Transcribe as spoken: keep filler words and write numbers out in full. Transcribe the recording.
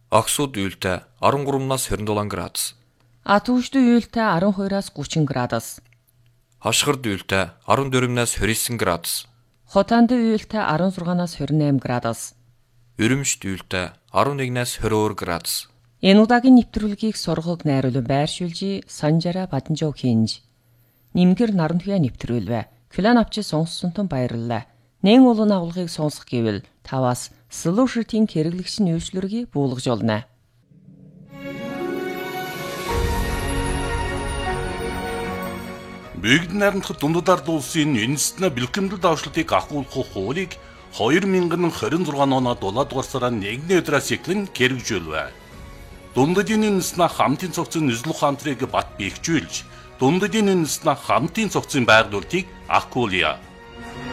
Оксуд үйлдэл арван гуравнаас хорин дулаан градус. Атүждүү үйлдэл арван хоёроос гучин градус. Хошгорд үйлдэл арван дөрвнээс хорин девять градус. Хотаанд үйлдэл арван зургаанаас хорин eight градус. Өрөмшд үйлдэл арван нэгнээс twenty-two градус. Энэ удаагийн нэвтрүүлгийг сургаг найруулан байршуулжи Санжара Баданжоо хийнж. Нимгэр наранхуя нэвтрүүлвэ. Клан авчи сонссонтон баярлалаа. Нэн улуун агуулгыг сонсох гэвэл таваас Solution-ийн хэрэглэгч нөөцлөргийг буулгаж олно. Бүгд найрамдах дундад улсын үндэстэн бэлтгэмдэл давшлтыг агуулгах хуулийг two thousand twenty-six оноо дулаадугаар сарын нэгний өдрөөс эхлэн хэрэгжүүлвэ. Дундадын үндэстэн хамтын цогцын Нүзэл ухаантрыг бат бэхжүүлж, дундадын үндэстэн хамтын цогцын байгуулалтыг агуулъя.